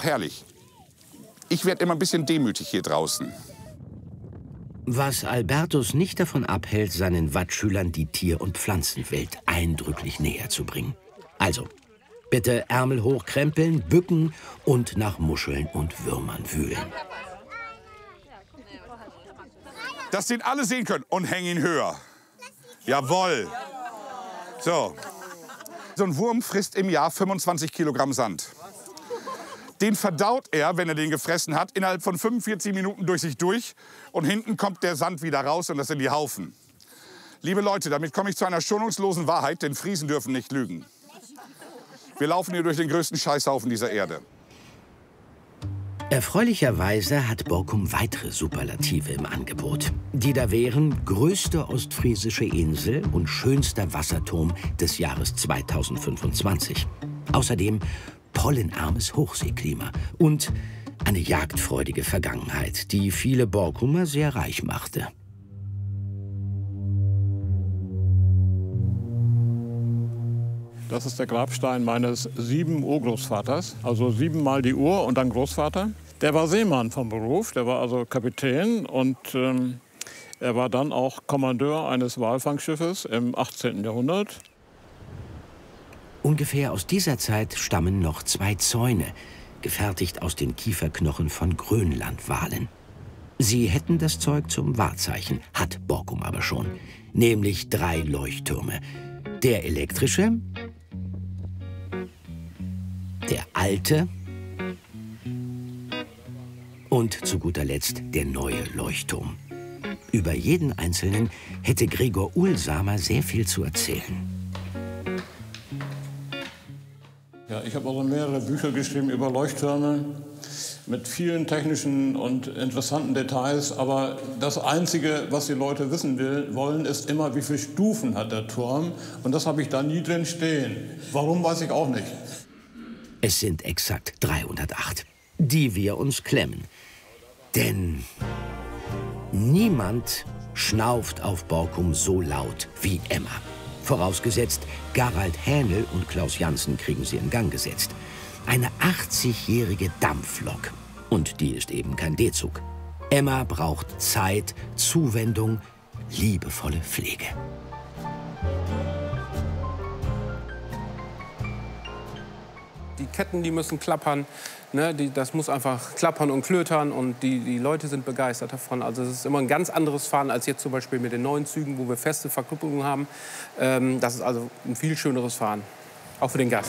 herrlich. Ich werde immer ein bisschen demütig hier draußen. Was Albertus nicht davon abhält, seinen Wattschülern die Tier- und Pflanzenwelt eindrücklich näher zu bringen. Also, bitte Ärmel hochkrempeln, bücken und nach Muscheln und Würmern wühlen. Dass den alle sehen können und häng ihn höher. Jawohl. So. So ein Wurm frisst im Jahr 25 Kilogramm Sand. Den verdaut er, wenn er den gefressen hat, innerhalb von 45 Minuten durch sich durch. Und hinten kommt der Sand wieder raus und das sind die Haufen. Liebe Leute, damit komme ich zu einer schonungslosen Wahrheit, denn Friesen dürfen nicht lügen. Wir laufen hier durch den größten Scheißhaufen dieser Erde. Erfreulicherweise hat Borkum weitere Superlative im Angebot, die da wären größte ostfriesische Insel und schönster Wasserturm des Jahres 2025. Außerdem pollenarmes Hochseeklima und eine jagdfreudige Vergangenheit, die viele Borkumer sehr reich machte. Das ist der Grabstein meines 7 Urgroßvaters, also 7-mal die Ur und dann Großvater. Der war Seemann vom Beruf, der war also Kapitän und er war dann auch Kommandeur eines Walfangschiffes im 18. Jahrhundert. Ungefähr aus dieser Zeit stammen noch 2 Zäune, gefertigt aus den Kieferknochen von Grönlandwalen. Sie hätten das Zeug zum Wahrzeichen, hat Borkum aber schon, nämlich 3 Leuchttürme. Der elektrische, der alte und zu guter Letzt der neue Leuchtturm. Über jeden einzelnen hätte Gregor Uhlsamer sehr viel zu erzählen. Ja, ich habe also mehrere Bücher geschrieben über Leuchttürme mit vielen technischen und interessanten Details. Aber das Einzige, was die Leute wissen wollen, ist immer, wie viele Stufen hat der Turm. Und das habe ich da nie drin stehen. Warum, weiß ich auch nicht. Es sind exakt 308, die wir uns klemmen. Denn niemand schnauft auf Borkum so laut wie Emma. Vorausgesetzt, Garald Hähnel und Klaus Jansen kriegen sie in Gang gesetzt. Eine 80-jährige Dampflok. Und die ist eben kein D-Zug. Emma braucht Zeit, Zuwendung, liebevolle Pflege. Die Ketten, die müssen klappern. Ne, das muss einfach klappern und klötern und die Leute sind begeistert davon. Also es ist immer ein ganz anderes Fahren als jetzt zum Beispiel mit den neuen Zügen, wo wir feste Verknüpfungen haben. Das ist also ein viel schöneres Fahren, auch für den Gast.